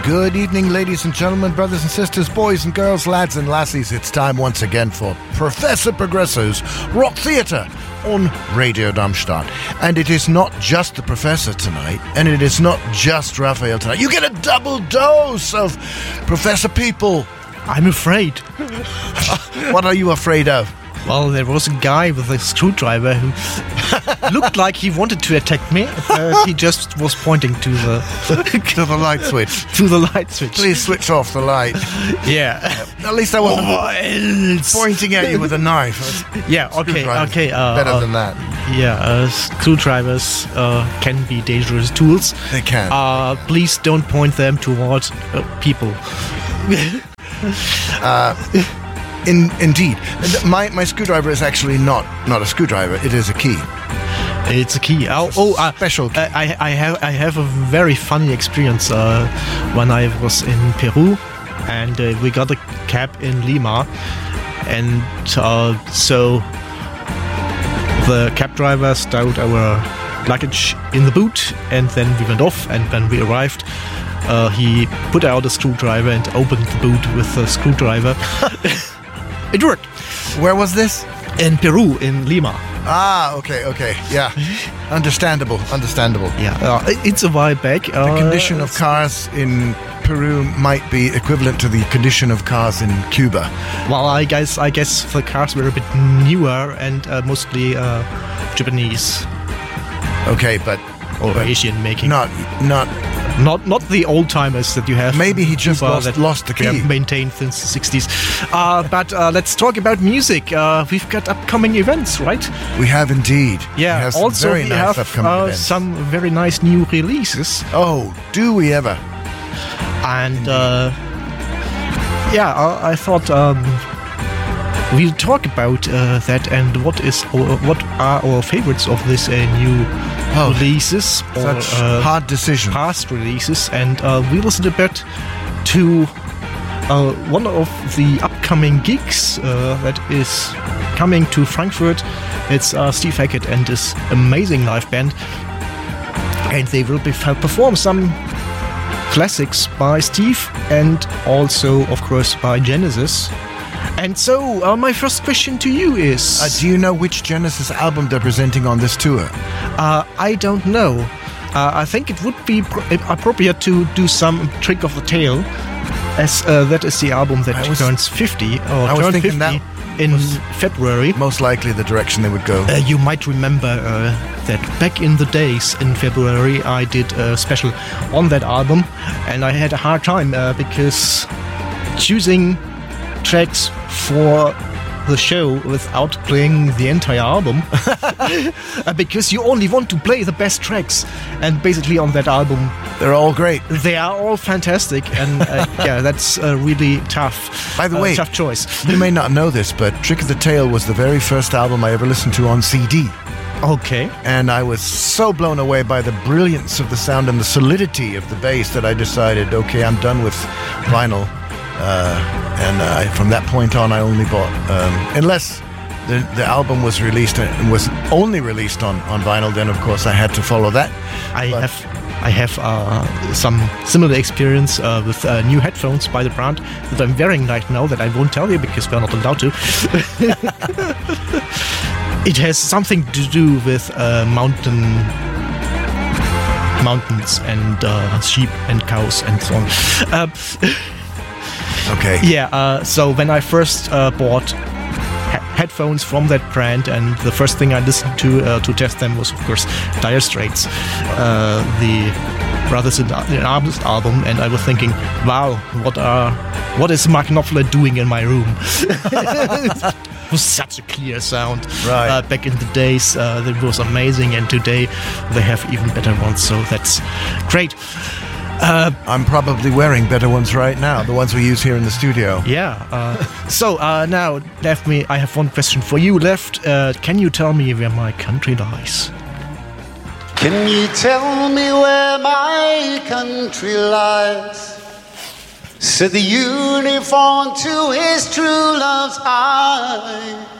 Good evening, ladies and gentlemen, brothers and sisters, boys and girls, lads and lassies. It's time once again for Professor Progresso's Rock Theatre on Radio Darmstadt. And it is not just the Professor tonight, and it is not just Raphael tonight. You get a double dose of Professor People. I'm afraid. What are you afraid of? Well, there was a guy with a screwdriver who looked like he wanted to attack me. He just was pointing to the To the light switch. to the light switch. Please switch off the light. Yeah. At least I wasn't pointing at you with a knife. Yeah. Okay. Screwdrivers Okay. better than that. Yeah. Screwdrivers can be dangerous tools. They can. Please don't point them towards people. Indeed. My screwdriver is actually not a screwdriver. It is a key. It's a key. Special key. I have a very funny experience when I was in Peru, and we got a cab in Lima, and so the cab driver stowed our luggage in the boot, and then we went off. And when we arrived, he put out a screwdriver and opened the boot with a screwdriver. It worked. Where was this? In Peru, in Lima. Ah, okay. Yeah. Understandable. Yeah, it's a while back. The condition of cars in Peru might be equivalent to the condition of cars in Cuba. Well, I guess the cars were a bit newer and mostly Japanese Okay, but or Asian making. not. Not the old timers that you have. Maybe he just lost the key. They have maintained since the 60s. But let's talk about music. We've got upcoming events, right? We have indeed. Yeah. We have some also, very we nice have upcoming events. some very nice new releases. Oh, do we ever? And I thought we'll talk about that and what are our favorites of this new releases or Such hard decisions. past releases, and we listened a bit to one of the upcoming gigs that is coming to Frankfurt. It's Steve Hackett and his amazing live band, and they will perform some classics by Steve and also, of course, by Genesis. And so, my first question to you is... do you know which Genesis album they're presenting on this tour? I don't know. I think it would be appropriate to do some Trick of the Tail, as that is the album that turns 50, or turned 50 in February. Most likely the direction they would go. You might remember that back in the days in February I did a special on that album, and I had a hard time because choosing tracks for the show without playing the entire album because you only want to play the best tracks, and basically on that album They're all great. they are all fantastic, and that's a really tough By the way, tough choice. You may not know this, but Trick of the Tail was the very first album I ever listened to on CD. Okay. And I was so blown away by the brilliance of the sound and the solidity of the bass that I decided, okay, I'm done with vinyl. From that point on, I only bought, unless the album was released and was only released on vinyl, then of course I had to follow that. I have some similar experience with new headphones by the brand that I'm wearing right now that I won't tell you because we're not allowed to. It has something to do with mountains and sheep and cows and so on. Okay. Yeah, so when I first bought headphones from that brand, and the first thing I listened to test them was, of course, Dire Straits, the Brothers in Arms album, and I was thinking, wow, what is Mark Knopfler doing in my room? It was such a clear sound. Right. Back in the days, it was amazing, and today they have even better ones, so that's great. I'm probably wearing better ones right now, the ones we use here in the studio. Yeah. So now, I have one question for you left. Can you tell me where my country lies? Can you tell me where my country lies? Said the uniform to his true love's eye.